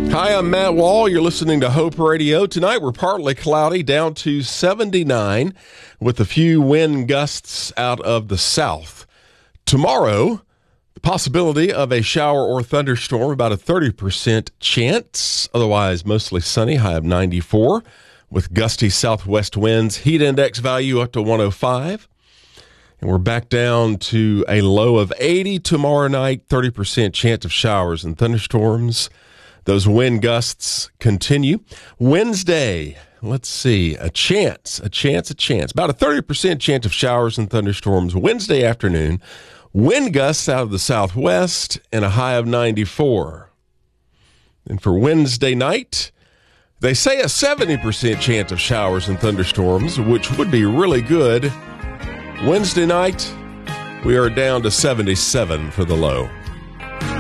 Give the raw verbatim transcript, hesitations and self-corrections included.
Hi, I'm Matt Wall. You're listening to Hope Radio. Tonight we're partly cloudy, down to seventy-nine, with a few wind gusts out of the south. Tomorrow, the possibility of a shower or thunderstorm, about a thirty percent chance. Otherwise, mostly sunny, high of ninety-four, with gusty southwest winds. Heat index value up to one oh five. And we're back down to a low of eighty tomorrow night, thirty percent chance of showers and thunderstorms. Those wind gusts continue. Wednesday, let's see, a chance, a chance, a chance. About a thirty percent chance of showers and thunderstorms Wednesday afternoon. Wind gusts out of the southwest and a high of ninety-four. And for Wednesday night, they say a seventy percent chance of showers and thunderstorms, which would be really good. Wednesday night, we are down to seventy-seven for the low.